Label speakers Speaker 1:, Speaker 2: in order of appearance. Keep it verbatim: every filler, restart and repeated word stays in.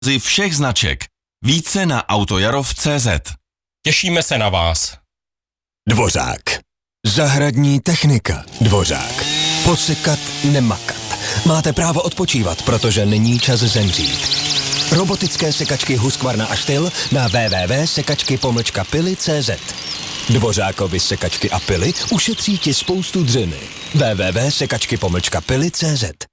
Speaker 1: z všech značek. Více na autojarov tečka cé zet.
Speaker 2: Těšíme se na vás.
Speaker 3: Dvořák. Zahradní technika. Dvořák. Posekat, nemakat. Máte právo odpočívat, protože není čas zemřít. Robotické sekačky Husqvarna a Styl na w w w tečka sekačky pomlčka pily tečka cé zet. Dvořákovi sekačky a pily ušetří ti spoustu dřiny. w w w tečka sekačky pomlčka pily tečka cé zet.